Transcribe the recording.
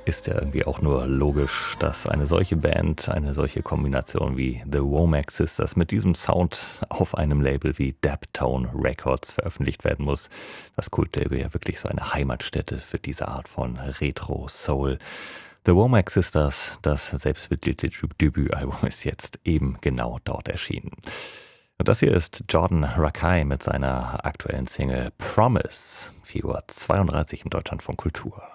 Ist ja irgendwie auch nur logisch, dass eine solche Band, eine solche Kombination wie The Womack Sisters mit diesem Sound auf einem Label wie Daptone Records veröffentlicht werden muss. Das Kultlabel ja wirklich so eine Heimatstätte für diese Art von Retro-Soul. The Womack Sisters, das selbstbetitelte Debütalbum, ist jetzt eben genau dort erschienen. Und das hier ist Jordan Rakei mit seiner aktuellen Single Promise, 4:32 Uhr im Deutschlandfunk Kultur.